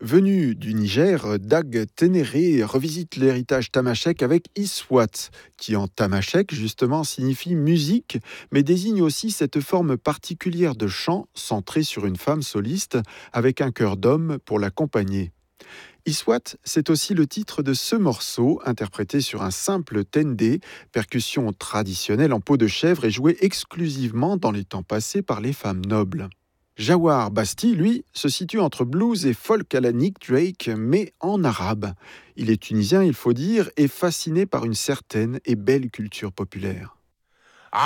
Venu du Niger, Dag Ténéré revisite l'héritage tamashek avec Iswat, qui en tamashek justement signifie musique, mais désigne aussi cette forme particulière de chant centrée sur une femme soliste avec un chœur d'homme pour l'accompagner. Iswat, c'est aussi le titre de ce morceau, interprété sur un simple tendé, percussion traditionnelle en peau de chèvre et jouée exclusivement dans les temps passés par les femmes nobles. Jawar Basti, lui, se situe entre blues et folk à la Nick Drake, mais en arabe. Il est tunisien, il faut dire, et fasciné par une certaine et belle culture populaire.